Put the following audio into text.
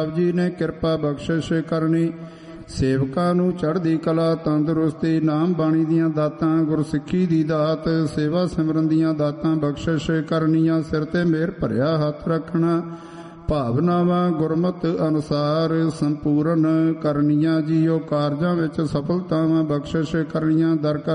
ਆਪ ਜੀ ਨੇ ਕਿਰਪਾ ਬਖਸ਼ਿਸ਼ ਕਰਨੀ। ਸੇਵਕਾਂ ਨੂੰ ਚੜ੍ਹਦੀ ਕਲਾ ਤੰਦਰੁਸਤੀ, ਨਾਮ ਬਾਣੀ ਦੀਆਂ ਦਾਤਾਂ, ਗੁਰਸਿੱਖੀ ਦੀ ਦਾਤ, ਸੇਵਾ ਸਿਮਰਨ ਦੀਆਂ ਦਾਤਾਂ ਬਖਸ਼ਿਸ਼ ਕਰਨੀਆਂ। ਸਿਰ ਤੇ ਮਿਹਰ ਭਰਿਆ ਹੱਥ ਰੱਖਣਾ, ਭਾਵਨਾਵਾਂ ਗੁਰਮਤ ਅਨੁਸਾਰ ਸੰਪੂਰਨ ਕਰਨੀਆਂ। ਜੀਓ ਕਾਰਜਾਂ ਵਿੱਚ ਸਫਲਤਾਵਾਂ ਬਖਸ਼ਿਸ਼ ਕਰਨੀਆਂ। ਦਰ